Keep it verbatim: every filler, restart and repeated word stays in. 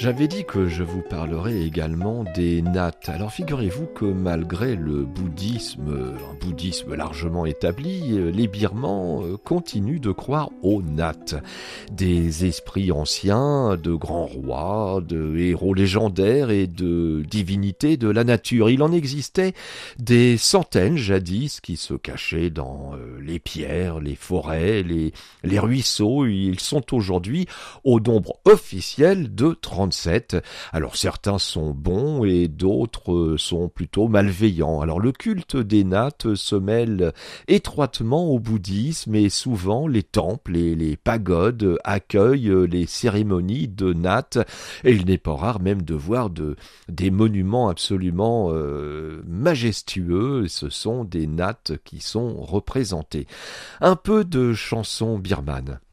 J'avais dit que je vous parlerai également des nattes. Alors figurez-vous que malgré le bouddhisme, un bouddhisme largement établi, les Birmans continuent de croire aux nattes. Des esprits anciens, de grands rois, de héros légendaires et de divinités de la nature. Il en existait des centaines jadis qui se cachaient dans les pierres, les forêts, les, les ruisseaux. Ils sont aujourd'hui au nombre officiel de trente-sept. Alors certains sont bons et d'autres sont plutôt malveillants. Alors le culte des nattes se mêle étroitement au bouddhisme et souvent les temples et les pagodes accueillent les cérémonies de nattes et il n'est pas rare même de voir de, des monuments absolument euh, majestueux. Ce sont des nattes qui sont représentées. Un peu de chanson birmane.